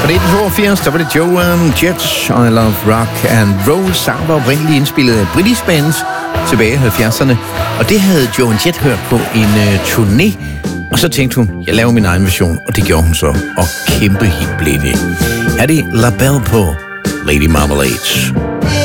1982, der var det Joan Jett, I Love Rock and Roll. Sang var oprindeligt indspillet af British bands tilbage i 70'erne. Og det havde Joan Jett hørt på en turné. Og så tænkte hun, jeg laver min egen version, og det gjorde hun så. Og kæmpe hit blev det. Her er det La Belle på Lady Marmalade.